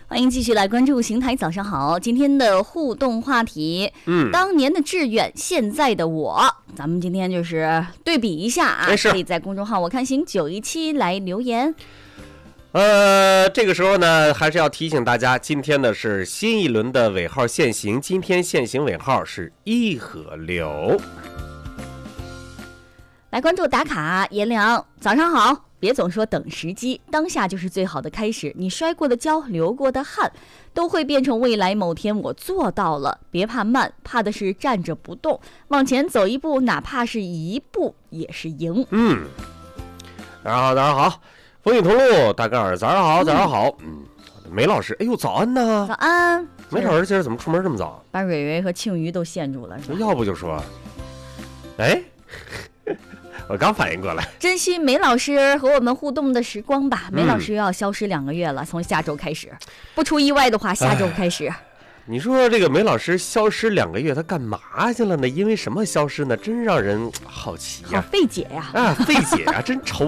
欢迎继续来关注邢台早上好。今天的互动话题，当年的志愿，现在的我，咱们今天就是对比一下啊，可以在公众号我看行917来留言。 这个时候呢，还是要提醒大家，今天呢是新一轮的尾号限行，今天限行尾号是1和6。 来关注打卡，颜良，早上好。别总说等时机，当下就是最好的开始。你摔过的跤，流过的汗，都会变成未来某天我做到了。别怕慢，怕的是站着不动，往前走一步，哪怕是一步也是赢。 大家好，大家好，风雨同路，大盖儿，早上好，早上好。梅老师，哎呦，早安呢！ 早安。 梅老师今儿怎么出门这么早？ 把蕊蕊和庆余都陷住了，是吧？ 要不就说，哎。我刚反应过来， 珍惜梅老师和我们互动的时光吧。梅老师要消失2个月了，从下周开始，不出意外的话，下周开始。 你说这个梅老师消失2个月，他干嘛去了呢？因为什么消失呢？真让人好奇呀， 好费解呀！ 费解啊，真愁